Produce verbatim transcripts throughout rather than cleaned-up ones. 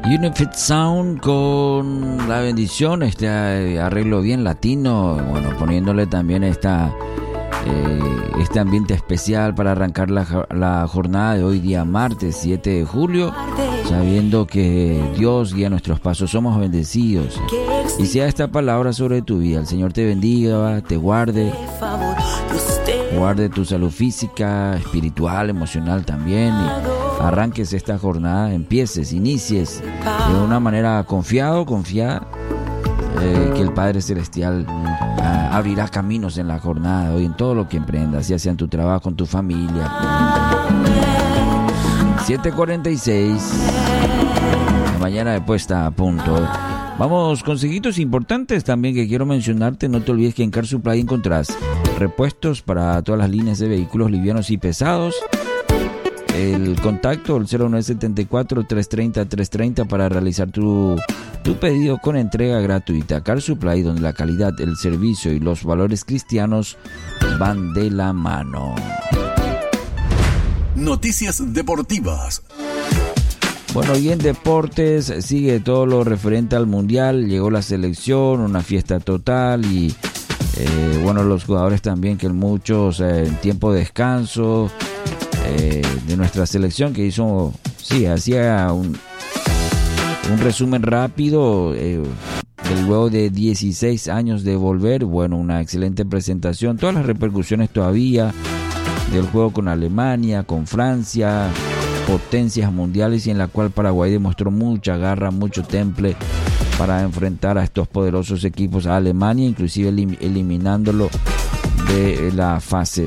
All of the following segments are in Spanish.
Unified Sound con la bendición, este arreglo bien latino, bueno, poniéndole también esta, eh, este ambiente especial para arrancar la, la jornada de hoy día martes siete de julio, sabiendo que Dios guía nuestros pasos, somos bendecidos. Y sea esta palabra sobre tu vida, el Señor te bendiga, te guarde, guarde tu salud física, espiritual, emocional también, y arranques esta jornada, empieces, inicies de una manera confiado, confiada, eh, que el Padre Celestial eh, abrirá caminos en la jornada de hoy, en todo lo que emprendas, ya sea en tu trabajo, en tu familia. siete cuarenta y seis, la mañana de puesta a punto. Vamos con seguidos importantes también que quiero mencionarte. No te olvides que en Car Supply encontrás repuestos para todas las líneas de vehículos livianos y pesados. El contacto, el cero nueve siete cuatro, tres tres cero, tres tres cero para realizar tu, tu pedido con entrega gratuita. Car Supply, donde la calidad, el servicio y los valores cristianos van de la mano. Noticias deportivas. Bueno, y en deportes sigue todo lo referente al mundial. Llegó la selección, una fiesta total y eh, bueno, los jugadores también, que muchos eh, en tiempo de descanso eh, de nuestra selección, que hizo, sí, hacía un, un resumen rápido eh, del luego de dieciséis años de volver. Bueno, una excelente presentación, todas las repercusiones todavía del juego con Alemania, con Francia, potencias mundiales, y en la cual Paraguay demostró mucha garra, mucho temple para enfrentar a estos poderosos equipos, a Alemania, inclusive elim- eliminándolo de la fase.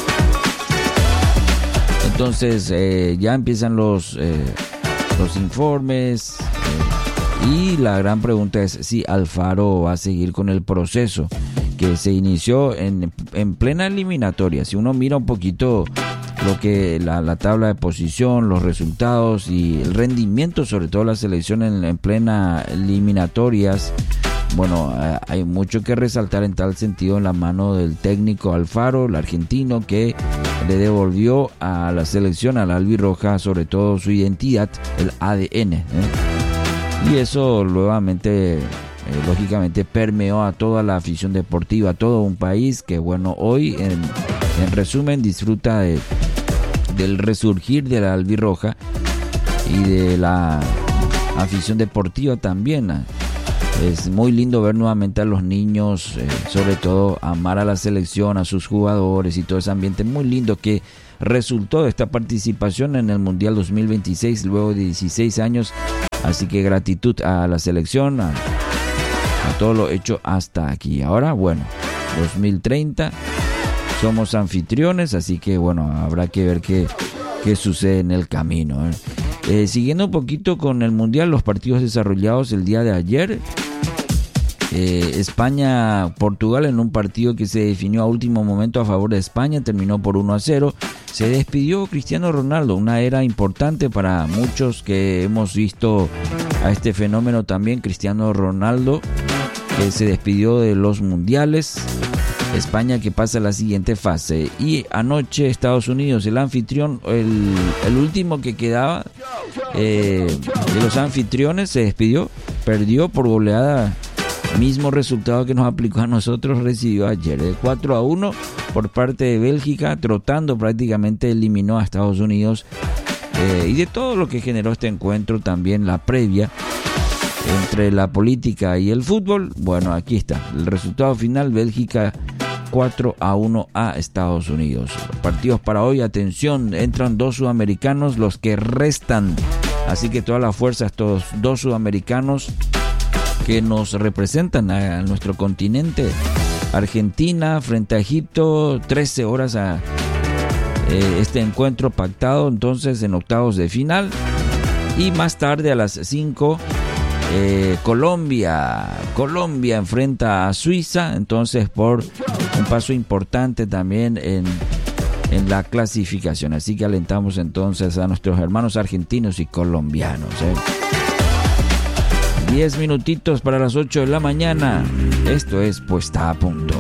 Entonces eh, ya empiezan los, eh, los informes eh, y la gran pregunta es si Alfaro va a seguir con el proceso que se inició en, en plena eliminatoria. Si uno mira un poquito lo que la, la tabla de posición, los resultados y el rendimiento, sobre todo la selección en, en plena eliminatorias, bueno, eh, hay mucho que resaltar en tal sentido en la mano del técnico Alfaro, el argentino, que le devolvió a la selección, a la albirroja, sobre todo su identidad, el A D N, ¿eh? Y eso nuevamente, eh, lógicamente, permeó a toda la afición deportiva, a todo un país que, bueno, hoy en, en resumen disfruta de del resurgir de la albirroja y de la afición deportiva también. Es muy lindo ver nuevamente a los niños, eh, sobre todo amar a la selección, a sus jugadores y todo ese ambiente muy lindo que resultó de esta participación en el Mundial dos mil veintiséis luego de dieciséis años. Así que gratitud a la selección, a, a todo lo hecho hasta aquí. Ahora, bueno, dos mil treinta somos anfitriones, así que bueno, habrá que ver qué, qué sucede en el camino, ¿eh? Eh, siguiendo un poquito con el Mundial, los partidos desarrollados el día de ayer. Eh, España-Portugal, en un partido que se definió a último momento a favor de España, terminó por uno a cero. Se despidió Cristiano Ronaldo, una era importante para muchos que hemos visto a este fenómeno también, Cristiano Ronaldo, que se despidió de los mundiales. España que pasa a la siguiente fase. Y anoche Estados Unidos, el anfitrión, el, el último que quedaba eh, de los anfitriones, se despidió, perdió por goleada, mismo resultado que nos aplicó a nosotros, recibió ayer de cuatro a uno por parte de Bélgica, trotando prácticamente eliminó a Estados Unidos. Eh, y de todo lo que generó este encuentro, también la previa entre la política y el fútbol, bueno, aquí está el resultado final: Bélgica cuatro a uno a Estados Unidos. Partidos para hoy, atención, entran dos sudamericanos, los que restan, así que toda la fuerza, estos dos sudamericanos que nos representan a, a nuestro continente. Argentina frente a Egipto, trece horas a eh, este encuentro pactado entonces en octavos de final, y más tarde a las cinco Eh, Colombia, Colombia enfrenta a Suiza, entonces por un paso importante también en, en la clasificación. Así que alentamos entonces a nuestros hermanos argentinos y colombianos, ¿eh? Diez minutitos para las ocho de la mañana. Esto es Puesta a Punto.